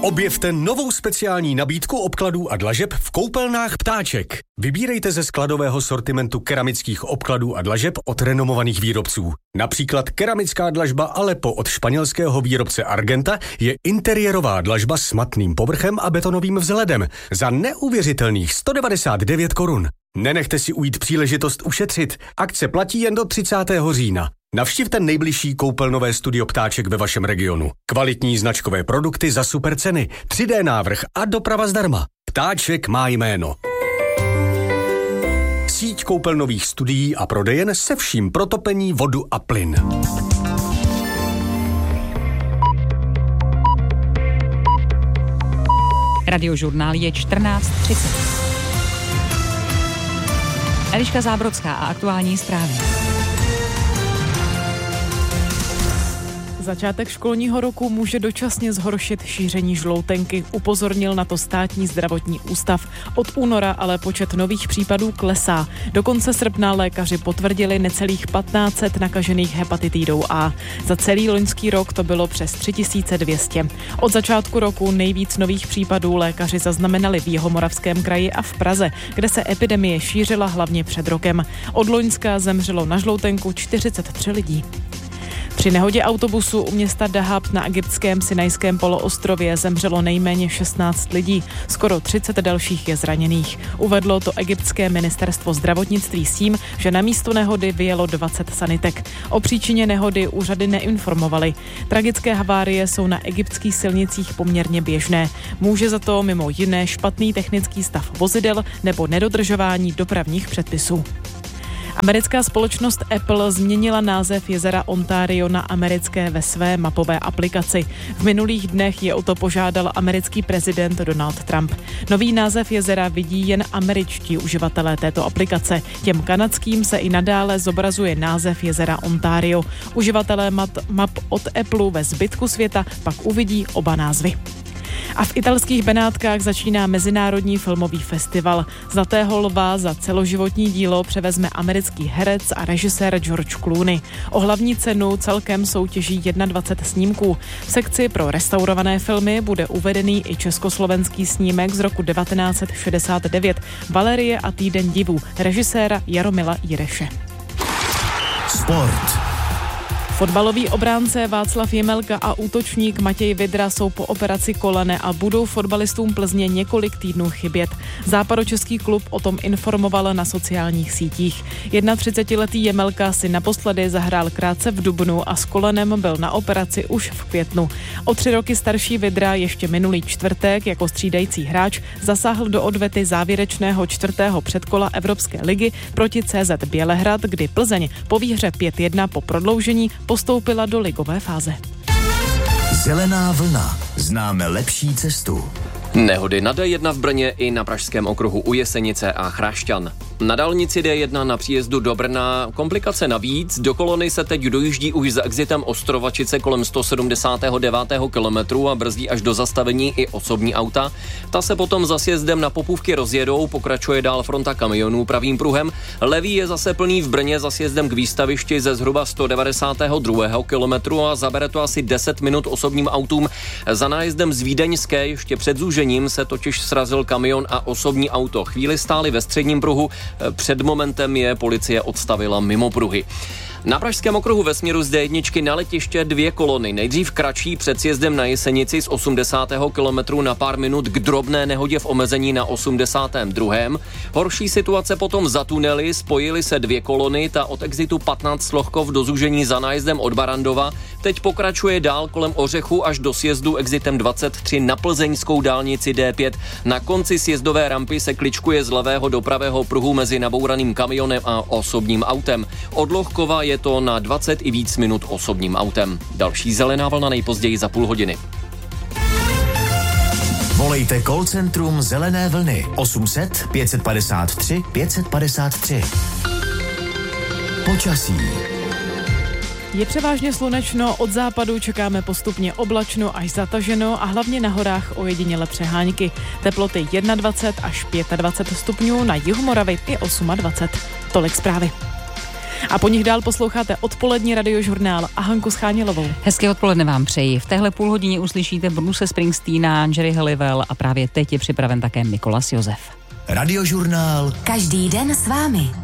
Objevte novou speciální nabídku obkladů a dlažeb v koupelnách Ptáček. Vybírejte ze skladového sortimentu keramických obkladů a dlažeb od renomovaných výrobců. Například keramická dlažba Aleppo od španělského výrobce Argenta je interiérová dlažba s matným povrchem a betonovým vzhledem za neuvěřitelných 199 korun. Nenechte si ujít příležitost ušetřit. Akce platí jen do 30. října. Navštivte nejbližší koupelnové studio Ptáček ve vašem regionu. Kvalitní značkové produkty za super ceny, 3D návrh a doprava zdarma. Ptáček má jméno. Síť koupelnových studií a prodejen se vším pro topení, vodu a plyn. Radiožurnál je 14:30. Eliška Zábrodská a aktuální zprávy. Začátek školního roku může dočasně zhoršit šíření žloutenky, upozornil na to Státní zdravotní ústav. Od února ale počet nových případů klesá. Do konce srpna lékaři potvrdili necelých 1500 nakažených hepatitidou A. Za celý loňský rok to bylo přes 3200. Od začátku roku nejvíc nových případů lékaři zaznamenali v Jihomoravském kraji a v Praze, kde se epidemie šířila hlavně před rokem. Od loňska zemřelo na žloutenku 43 lidí. Při nehodě autobusu u města Dahab na egyptském Sinajském poloostrově zemřelo nejméně 16 lidí, skoro 30 dalších je zraněných. Uvedlo to egyptské ministerstvo zdravotnictví s tím, že na místo nehody vyjelo 20 sanitek. O příčině nehody úřady neinformovaly. Tragické havárie jsou na egyptských silnicích poměrně běžné. Může za to mimo jiné špatný technický stav vozidel nebo nedodržování dopravních předpisů. Americká společnost Apple změnila název jezera Ontario na americké ve své mapové aplikaci. V minulých dnech je o to požádal americký prezident Donald Trump. Nový název jezera vidí jen američtí uživatelé této aplikace. Těm kanadským se i nadále zobrazuje název jezera Ontario. Uživatelé map od Apple ve zbytku světa pak uvidí oba názvy. A v italských Benátkách začíná Mezinárodní filmový festival. Zlatého lva za celoživotní dílo převezme americký herec a režisér George Clooney. O hlavní cenu celkem soutěží 21 snímků. V sekci pro restaurované filmy bude uvedený i československý snímek z roku 1969 Valerie a týden divů režiséra Jaromila Jireše. Sport. Fotbalový obránce Václav Jemelka a útočník Matěj Vydra jsou po operaci kolene a budou fotbalistům Plzně několik týdnů chybět. Západočeský klub o tom informoval na sociálních sítích. 31letý Jemelka si naposledy zahrál krátce v dubnu a s kolenem byl na operaci už v květnu. O 3 roky starší Vydra ještě minulý čtvrtek jako střídající hráč zasáhl do odvety závěrečného 4. předkola Evropské ligy proti CZ Bělehrad, kdy Plzeň po výhře 5-1 po prodloužení postoupila do ligové fáze. Zelená vlna. Známe lepší cestu. Nehody na D1 v Brně i na pražském okruhu u Jesenice a Chrášťan. Na dálnici D1 na příjezdu do Brna komplikace navíc. Do kolony se teď dojíždí už za exitem Ostrovačice kolem 179. kilometru a brzdí až do zastavení i osobní auta. Ta se potom za sjezdem na Popůvky rozjedou, pokračuje dál fronta kamionů pravým pruhem. Levý je zase plný v Brně za sjezdem k výstavišti ze zhruba 192. kilometru a zabere to asi 10 minut osobním autům. Za nájezdem z Vídeňské ještě před zúžením se totiž srazil kamion a osobní auto. Chvíli stáli ve středním pruhu, před momentem je policie odstavila mimo pruhy. Na pražském okruhu ve směru z D1 na letiště 2 kolony. Nejdřív kratší před sjezdem na Jesenici z 80. kilometru na pár minut k drobné nehodě v omezení na 82. Horší situace potom za tunely, spojily se 2 kolony, ta od exitu 15 Lohkov do zúžení za nájezdem od Barandova. Teď pokračuje dál kolem Ořechu až do sjezdu exitem 23 na plzeňskou dálnici D5. Na konci sjezdové rampy se kličkuje z levého do pravého pruhu mezi nabouraným kamionem a osobním autem. Od Lohkova je to na 20 i víc minut osobním autem. Další zelená vlna nejpozději za půl hodiny. Volejte call centrum Zelené vlny 800 553 553. Počasí. Je převážně slunečno, od západu čekáme postupně oblačno až zataženo a hlavně na horách ojediněle přehánky. Teploty 21 až 25 stupňů, na jihu Moravy i 28. Tolik zprávy. A po nich dál posloucháte odpolední radiožurnál a Hanku Schánělovou. Hezké odpoledne vám přeji. V téhle půlhodině uslyšíte Bruce Springsteena, Jerry Halliwell a právě teď je připraven také Mikolas Josef. Radiožurnál. Každý den s vámi.